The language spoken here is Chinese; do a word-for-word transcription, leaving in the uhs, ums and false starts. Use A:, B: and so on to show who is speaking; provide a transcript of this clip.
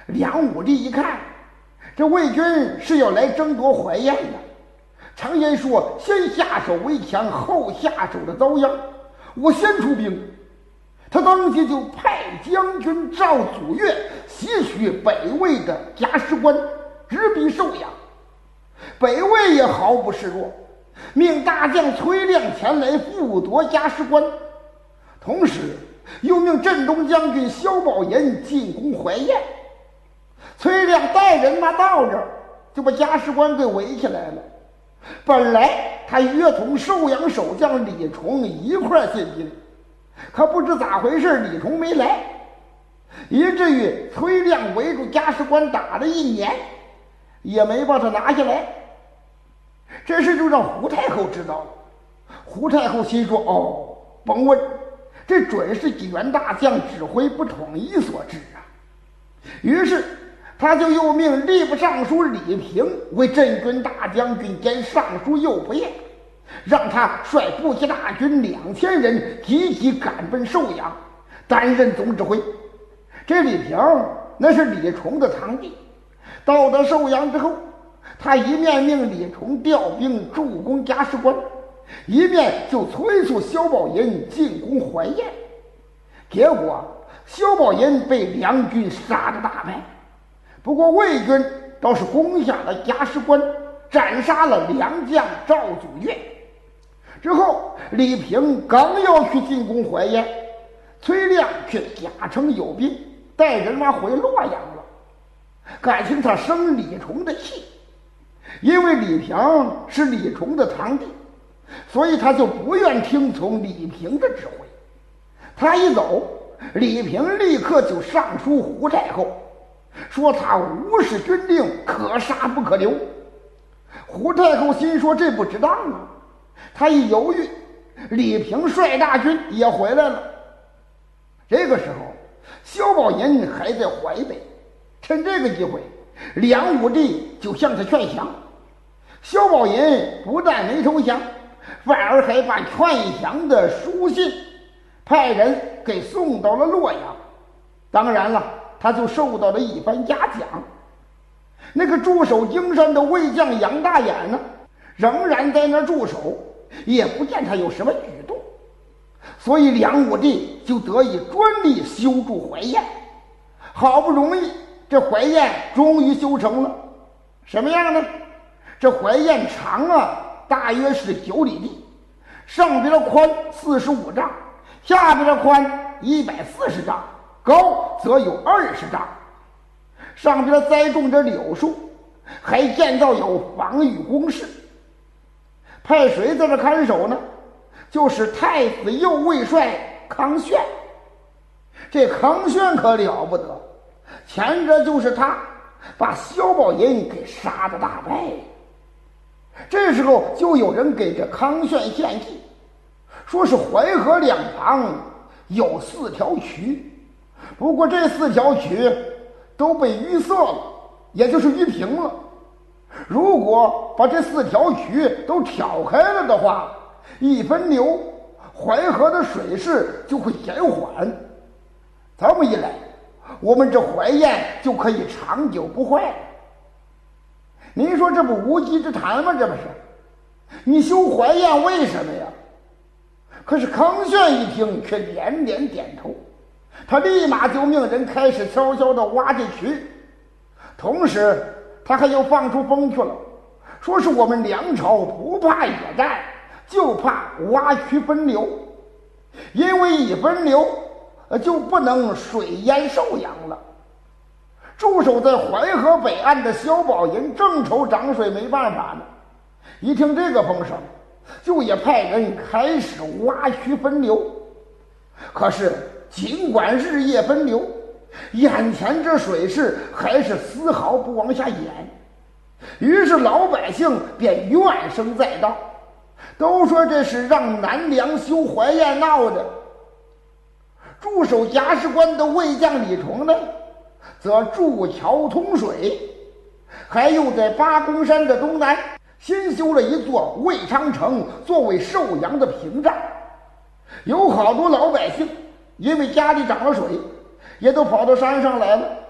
A: 梁武帝一看，这魏军是要来争夺淮燕的。常言说，先下手为强，后下手的遭殃。我先出兵。他当即就派将军赵祖岳袭取北魏的夹尸关，直逼寿阳。北魏也毫不示弱，命大将崔亮前来复夺夹尸关，同时又命镇东将军萧宝岩进攻淮燕。崔亮带人马到这儿，就把夹尸关给围起来了。本来他约同寿阳守将李崇一块儿进兵，可不知咋回事，李崇没来，以至于崔亮围住夹尸关打了一年，也没把他拿下来。这事就让胡太后知道了。胡太后心说：哦，甭问，这准是几员大将指挥不统一所致啊。于是他就又命吏部尚书李平为镇军大将军兼尚书右仆射，让他率部骑大军两千人集体赶奔寿阳，担任总指挥。这李平那是李崇的堂弟，到了寿阳之后，他一面命李崇调兵助攻夹尸关，一面就催促萧宝岩进攻淮燕。结果萧宝岩被梁军杀得大败。不过魏军倒是攻下了夹尸关，斩杀了梁将赵祖岳。之后李平刚要去进攻淮燕，崔亮却假称有病，带人马回洛阳了。感情他生李崇的气，因为李平是李崇的堂弟，所以他就不愿听从李平的指挥。他一走，李平立刻就上书胡太后，说他无视军令，可杀不可留。胡太后心说这不值当啊，他一犹豫，李平率大军也回来了。这个时候萧宝岩还在淮北，趁这个机会，梁武帝就向他劝降。萧宝岩不但没投降，反而还把劝降的书信派人给送到了洛阳。当然了，他就受到了一番嘉奖。那个驻守京山的魏将杨大眼呢，仍然在那儿驻守，也不见他有什么举动，所以梁武帝就得以专力修筑淮燕。好不容易这淮燕终于修成了，什么样呢？这淮燕长啊大约是九里地，上边的宽四十五丈，下边的宽一百四十丈，高则有二十丈。上边栽种着柳树，还建造有防御工事。派谁在这看守呢？就是太子右卫帅康炫。这康炫可了不得，前者就是他把萧宝岩给杀的大败。这时候就有人给这康炫献计，说是淮河两旁有四条渠，不过这四条渠都被淤塞了，也就是淤平了。如果把这四条渠都挑开了的话，一分流，淮河的水势就会减缓。这么一来，我们这淮燕就可以长久不坏了。您说这不无稽之谈吗？这不是？你修淮燕为什么呀？可是康炫一听却连连点头，他立马就命人开始悄悄地挖这渠，同时他还又放出风去了，说是我们梁朝不怕野战，就怕挖渠分流，因为一分流就不能水淹寿阳了。驻守在淮河北岸的萧宝岩正愁涨水没办法呢，一听这个风声，就也派人开始挖渠分流。可是尽管日夜分流，眼前这水势还是丝毫不往下淹。于是老百姓便怨声载道，都说这是让南梁修淮燕闹的。驻守夹尸关的魏将李崇呢，则筑桥通水，还又在八公山的东南新修了一座魏昌城，作为寿阳的屏障。有好多老百姓因为家里涨了水，也都跑到山上来了，